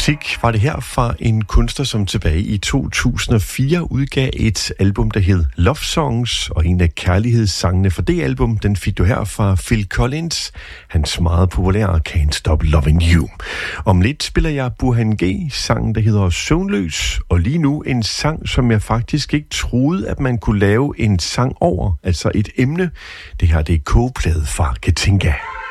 Musik var det her fra en kunstner, som tilbage i 2004 udgav et album, der hed Love Songs, og en af kærlighedssangene for det album, den fik du her fra Phil Collins, hans meget populære Can't Stop Loving You. Om lidt spiller jeg Burhan G, sangen der hedder Søvnløs, og lige nu en sang, som jeg faktisk ikke troede, at man kunne lave en sang over, altså et emne. Det her det er kogeplade fra Katinka.